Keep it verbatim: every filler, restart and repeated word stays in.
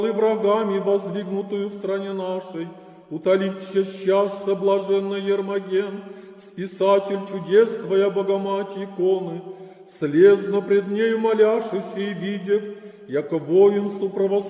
и врагами воздвигнутую в стране нашей, утолить чащашься блаженный Ермоген, списатель чудес Твоя Богомати иконы, слезно пред нею моляшися и видев, яко воинству православию,